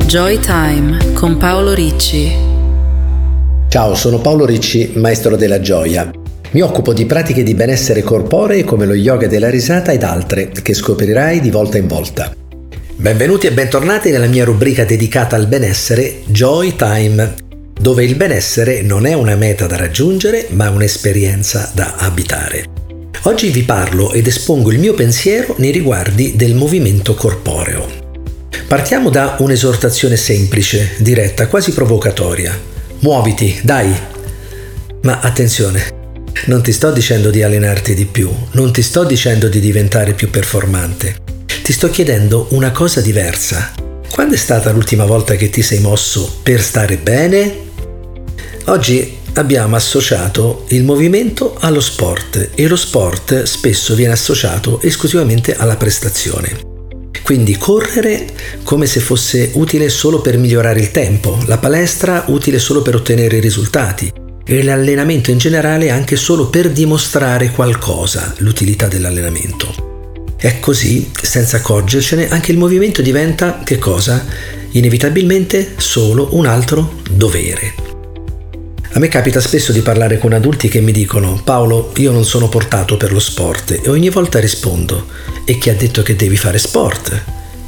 Joy Time con Paolo Ricci. Ciao, sono Paolo Ricci, maestro della gioia. Mi occupo di pratiche di benessere corporee come lo yoga della risata ed altre che scoprirai di volta in volta. Benvenuti e bentornati nella mia rubrica dedicata al benessere Joy Time, dove il benessere non è una meta da raggiungere, ma un'esperienza da abitare. Oggi vi parlo ed espongo il mio pensiero nei riguardi del movimento corporeo. Partiamo da un'esortazione semplice, diretta, quasi provocatoria. Muoviti, dai! Ma attenzione, non ti sto dicendo di allenarti di più, non ti sto dicendo di diventare più performante. Ti sto chiedendo una cosa diversa. Quando è stata l'ultima volta che ti sei mosso per stare bene? Oggi abbiamo associato il movimento allo sport e lo sport spesso viene associato esclusivamente alla prestazione. Quindi correre come se fosse utile solo per migliorare il tempo, la palestra utile solo per ottenere i risultati e l'allenamento in generale anche solo per dimostrare qualcosa, l'utilità dell'allenamento. È così, senza accorgercene, anche il movimento diventa, che cosa? Inevitabilmente solo un altro dovere. A me capita spesso di parlare con adulti che mi dicono: Paolo, io non sono portato per lo sport, e ogni volta rispondo: e chi ha detto che devi fare sport?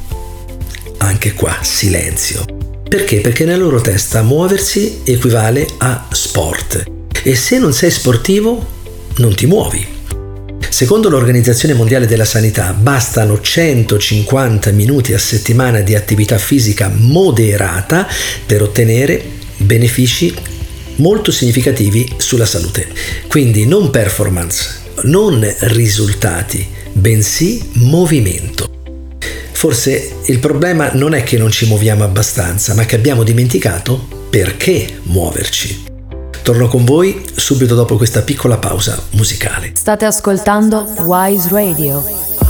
Anche qua silenzio. Perché? Perché nella loro testa muoversi equivale a sport, e se non sei sportivo non ti muovi. Secondo l'Organizzazione Mondiale della Sanità bastano 150 minuti a settimana di attività fisica moderata per ottenere benefici molto significativi sulla salute. Quindi non performance, non risultati, bensì movimento. Forse il problema non è che non ci muoviamo abbastanza, ma che abbiamo dimenticato perché muoverci. Torno con voi subito dopo questa piccola pausa musicale. State ascoltando Wise Radio.